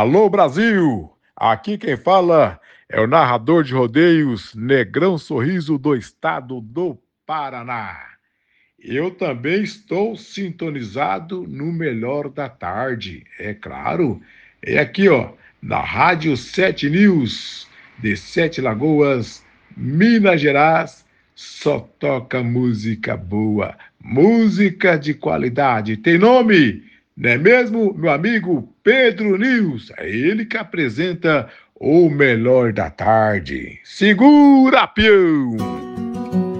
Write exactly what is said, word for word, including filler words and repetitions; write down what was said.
Alô, Brasil! Aqui quem fala é o narrador de rodeios Negrão Sorriso do estado do Paraná. Eu também estou sintonizado no melhor da tarde, é claro. É aqui, ó, na Rádio Sete News, de Sete Lagoas, Minas Gerais. Só toca música boa, música de qualidade. Tem nome, não é mesmo, meu amigo Pedro News? É ele que apresenta o melhor da tarde. Segura, peão!